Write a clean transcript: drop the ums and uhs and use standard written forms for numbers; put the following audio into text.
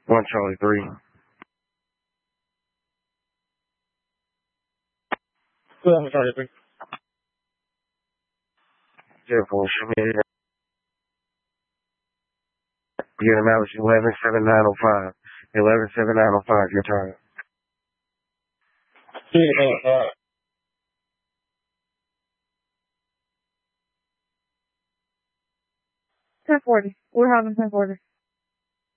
1 Charlie 3. Charlie 3. 04 Schmidt. Get him out. 117905. 117905. Your turn. Yeah, 1040. We're having 1040.